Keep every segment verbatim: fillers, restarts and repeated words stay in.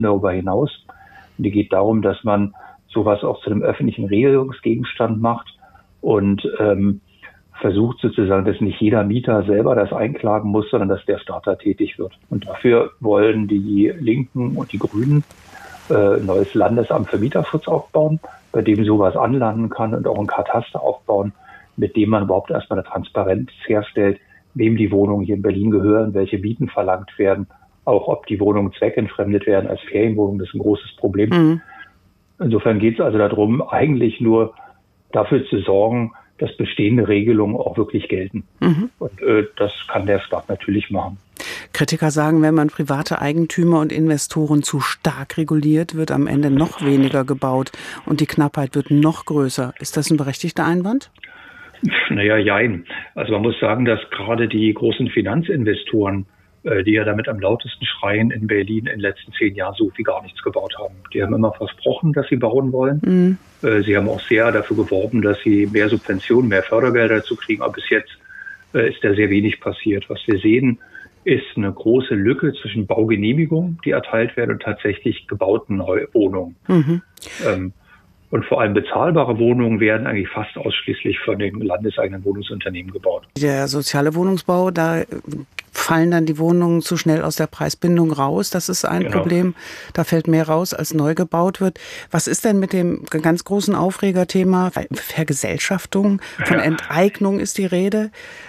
darüber hinaus. Und die geht darum, dass man sowas auch zu einem öffentlichen Regelungsgegenstand macht und ähm, versucht sozusagen, dass nicht jeder Mieter selber das einklagen muss, sondern dass der Staat da tätig wird. Und dafür wollen die Linken und die Grünen äh, ein neues Landesamt für Mieterschutz aufbauen, bei dem sowas anlanden kann und auch ein Kataster aufbauen, mit dem man überhaupt erstmal eine Transparenz herstellt, wem die Wohnungen hier in Berlin gehören, welche Mieten verlangt werden, auch ob die Wohnungen zweckentfremdet werden als Ferienwohnungen, das ist ein großes Problem. Mhm. Insofern geht es also darum, eigentlich nur dafür zu sorgen, dass bestehende Regelungen auch wirklich gelten. Mhm. Und äh, das kann der Staat natürlich machen. Kritiker sagen, wenn man private Eigentümer und Investoren zu stark reguliert, wird am Ende noch weniger gebaut und die Knappheit wird noch größer. Ist das ein berechtigter Einwand? Naja, jein. Also man muss sagen, dass gerade die großen Finanzinvestoren, die ja damit am lautesten schreien in Berlin in den letzten zehn Jahren, so wie gar nichts gebaut haben. Die haben immer versprochen, dass sie bauen wollen. Mhm. Sie haben auch sehr dafür geworben, dass sie mehr Subventionen, mehr Fördergelder dazu kriegen. Aber bis jetzt ist da sehr wenig passiert. Was wir sehen, ist eine große Lücke zwischen Baugenehmigungen, die erteilt werden, und tatsächlich gebauten Wohnungen. Mhm. Ähm, Und vor allem bezahlbare Wohnungen werden eigentlich fast ausschließlich von den landeseigenen Wohnungsunternehmen gebaut. Der soziale Wohnungsbau, da fallen dann die Wohnungen zu schnell aus der Preisbindung raus. Das ist ein genau. Problem. Da fällt mehr raus, als neu gebaut wird. Was ist denn mit dem ganz großen Aufregerthema Vergesellschaftung? Von ja. Enteignung ist die Rede.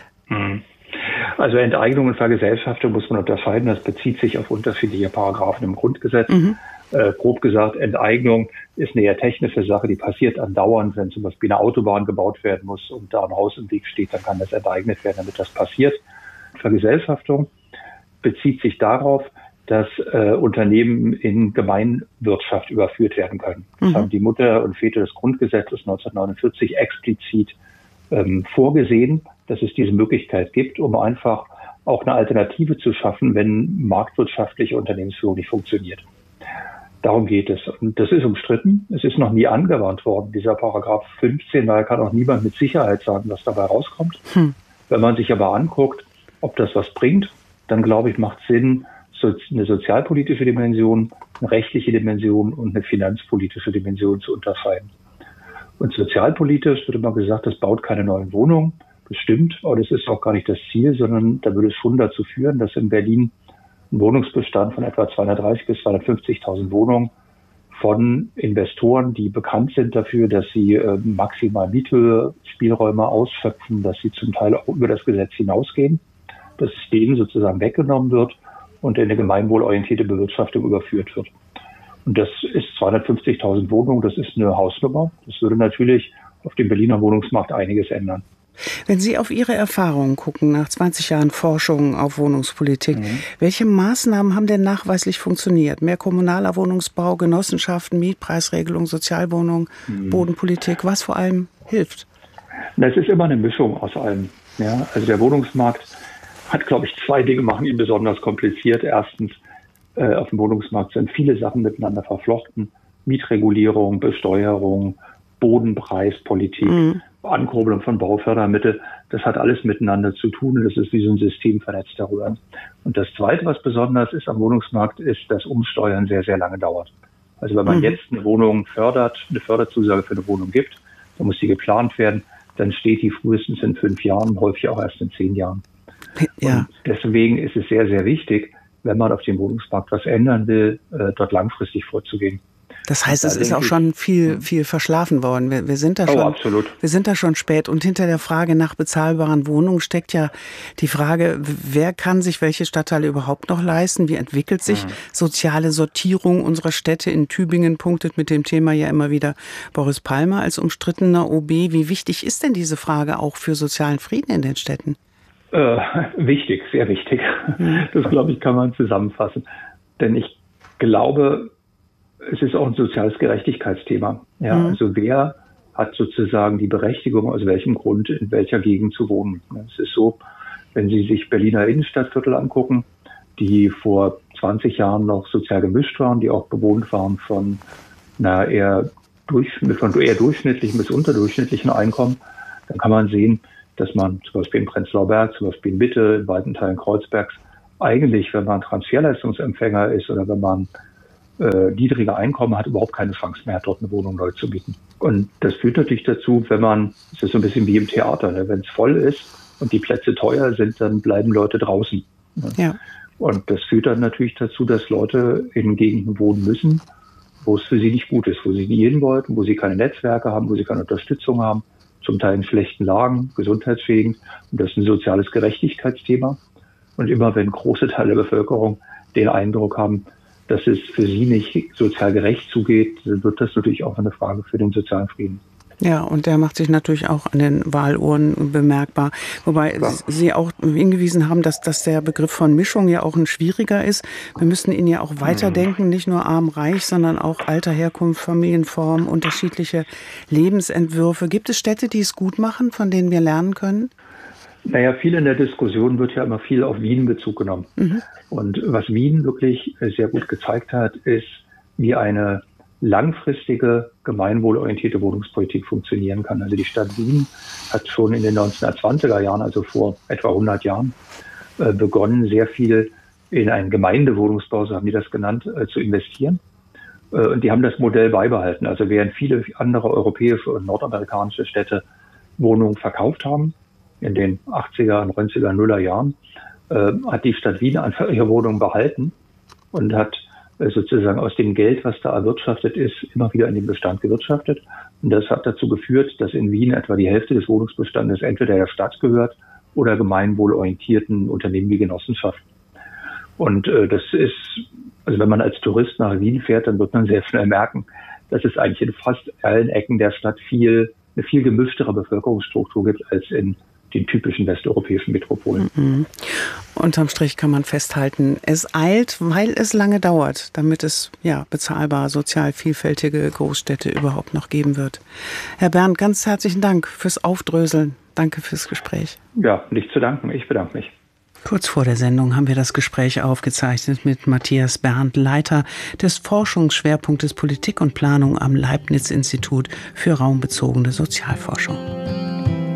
Also Enteignung und Vergesellschaftung muss man unterscheiden. Das bezieht sich auf unterschiedliche Paragraphen im Grundgesetz. Mhm. Äh, grob gesagt, Enteignung ist eine eher technische Sache, die passiert andauernd. Wenn zum Beispiel eine Autobahn gebaut werden muss und da ein Haus im Weg steht, dann kann das enteignet werden, damit das passiert. Vergesellschaftung bezieht sich darauf, dass äh, Unternehmen in Gemeinwirtschaft überführt werden können. Das mhm. haben die Mutter und Väter des Grundgesetzes neunzehnhundertneunundvierzig explizit ähm, vorgesehen, dass es diese Möglichkeit gibt, um einfach auch eine Alternative zu schaffen, wenn marktwirtschaftliche Unternehmensführung nicht funktioniert. Darum geht es. Und das ist umstritten. Es ist noch nie angewandt worden, dieser Paragraph fünfzehn. Daher kann auch niemand mit Sicherheit sagen, was dabei rauskommt. Hm. Wenn man sich aber anguckt, ob das was bringt, dann glaube ich, macht Sinn, so eine sozialpolitische Dimension, eine rechtliche Dimension und eine finanzpolitische Dimension zu unterscheiden. Und sozialpolitisch wird immer gesagt, das baut keine neuen Wohnungen. Das stimmt, aber das ist auch gar nicht das Ziel, sondern da würde es schon dazu führen, dass in Berlin ein Wohnungsbestand von etwa zweihundertdreißigtausend bis zweihundertfünfzigtausend Wohnungen von Investoren, die bekannt sind dafür, dass sie äh, maximal Miethöhe, Spielräume ausschöpfen, dass sie zum Teil auch über das Gesetz hinausgehen, dass es denen sozusagen weggenommen wird und in eine gemeinwohlorientierte Bewirtschaftung überführt wird. Und das ist zweihundertfünfzigtausend Wohnungen, das ist eine Hausnummer. Das würde natürlich auf dem Berliner Wohnungsmarkt einiges ändern. Wenn Sie auf Ihre Erfahrungen gucken, nach zwanzig Jahren Forschung auf Wohnungspolitik, mhm. welche Maßnahmen haben denn nachweislich funktioniert? Mehr kommunaler Wohnungsbau, Genossenschaften, Mietpreisregelung, Sozialwohnung, mhm. Bodenpolitik, was vor allem hilft? Na, es ist immer eine Mischung aus allem. Ja, also der Wohnungsmarkt hat, glaube ich, zwei Dinge, machen ihn besonders kompliziert. Erstens, äh, auf dem Wohnungsmarkt sind viele Sachen miteinander verflochten. Mietregulierung, Besteuerung, Bodenpreispolitik, mhm. Ankurbelung von Baufördermittel, das hat alles miteinander zu tun und das ist wie so ein System vernetzter Röhren. Und das Zweite, was besonders ist am Wohnungsmarkt, ist, dass Umsteuern sehr, sehr lange dauert. Also wenn man mhm. jetzt eine Wohnung fördert, eine Förderzusage für eine Wohnung gibt, dann muss die geplant werden, dann steht die frühestens in fünf Jahren, häufig auch erst in zehn Jahren. Ja. Und deswegen ist es sehr, sehr wichtig, wenn man auf dem Wohnungsmarkt was ändern will, dort langfristig vorzugehen. Das heißt, es ist auch schon viel, viel verschlafen worden. Wir, wir sind da schon, oh, absolut. wir sind da schon spät. Und hinter der Frage nach bezahlbaren Wohnungen steckt ja die Frage, wer kann sich welche Stadtteile überhaupt noch leisten? Wie entwickelt sich mhm. soziale Sortierung unserer Städte? In Tübingen punktet mit dem Thema ja immer wieder Boris Palmer als umstrittener O B. Wie wichtig ist denn diese Frage auch für sozialen Frieden in den Städten? Äh, wichtig, sehr wichtig. Mhm. Das, glaube ich, kann man zusammenfassen. Denn ich glaube, es ist auch ein soziales Gerechtigkeitsthema. Ja, mhm. Also wer hat sozusagen die Berechtigung, aus welchem Grund in welcher Gegend zu wohnen? Es ist so, wenn Sie sich Berliner Innenstadtviertel angucken, die vor zwanzig Jahren noch sozial gemischt waren, die auch bewohnt waren von einer eher, durch, von eher durchschnittlichen bis unterdurchschnittlichen Einkommen, dann kann man sehen, dass man zum Beispiel in Prenzlauer Berg, zum Beispiel in Mitte, in weiten Teilen Kreuzbergs, eigentlich, wenn man Transferleistungsempfänger ist oder wenn man äh, niedrige Einkommen hat überhaupt keine Chance mehr, dort eine Wohnung neu zu mieten. Und das führt natürlich dazu, wenn man, es ist so ein bisschen wie im Theater, ne? Wenn es voll ist und die Plätze teuer sind, dann bleiben Leute draußen. Ne? Ja. Und das führt dann natürlich dazu, dass Leute in Gegenden wohnen müssen, wo es für sie nicht gut ist, wo sie nie hin wollten, wo sie keine Netzwerke haben, wo sie keine Unterstützung haben, zum Teil in schlechten Lagen, gesundheitsschädigend. Und das ist ein soziales Gerechtigkeitsthema. Und immer wenn große Teile der Bevölkerung den Eindruck haben, dass es für sie nicht sozial gerecht zugeht, dann wird das natürlich auch eine Frage für den sozialen Frieden. Ja, und der macht sich natürlich auch an den Wahlurnen bemerkbar. Wobei ja. Sie auch hingewiesen haben, dass, dass der Begriff von Mischung ja auch ein schwieriger ist. Wir müssen ihn ja auch weiterdenken, nicht nur arm-reich, sondern auch Alter, Herkunft, Familienform, unterschiedliche Lebensentwürfe. Gibt es Städte, die es gut machen, von denen wir lernen können? Naja, viel in der Diskussion wird ja immer viel auf Wien Bezug genommen. Mhm. Und was Wien wirklich sehr gut gezeigt hat, ist, wie eine langfristige, gemeinwohlorientierte Wohnungspolitik funktionieren kann. Also die Stadt Wien hat schon in den neunzehnhundertzwanziger Jahren, also vor etwa hundert Jahren, äh, begonnen, sehr viel in einen Gemeindewohnungsbau, so haben die das genannt, äh, zu investieren. Äh, und die haben das Modell beibehalten. Also während viele andere europäische und nordamerikanische Städte Wohnungen verkauft haben, in den achtziger, neunziger, Nuller Jahren, äh, hat die Stadt Wien einfach ihre Wohnungen behalten und hat sozusagen aus dem Geld, was da erwirtschaftet ist, immer wieder in den Bestand gewirtschaftet. Und das hat dazu geführt, dass in Wien etwa die Hälfte des Wohnungsbestandes entweder der Stadt gehört oder gemeinwohlorientierten Unternehmen wie Genossenschaften. Und äh, das ist, also wenn man als Tourist nach Wien fährt, dann wird man sehr schnell merken, dass es eigentlich in fast allen Ecken der Stadt viel, eine viel gemischtere Bevölkerungsstruktur gibt als in den typischen westeuropäischen Metropolen. Mhm. Unterm Strich kann man festhalten, es eilt, weil es lange dauert, damit es ja bezahlbar, sozial vielfältige Großstädte überhaupt noch geben wird. Herr Berndt, ganz herzlichen Dank fürs Aufdröseln. Danke fürs Gespräch. Ja, nicht zu danken. Ich bedanke mich. Kurz vor der Sendung haben wir das Gespräch aufgezeichnet mit Matthias Berndt, Leiter des Forschungsschwerpunktes Politik und Planung am Leibniz-Institut für raumbezogene Sozialforschung.